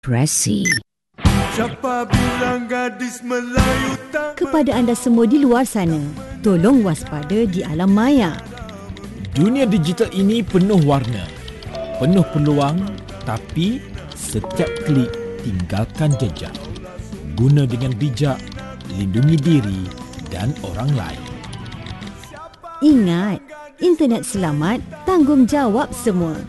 Presi. Siapa bilang gadis Melayu tak Kepada anda semua di luar sana, tolong waspada di alam maya. Dunia digital ini penuh warna, penuh peluang, tapi setiap klik tinggalkan jejak. Guna dengan bijak, lindungi diri dan orang lain. Ingat, internet selamat, tanggungjawab semua.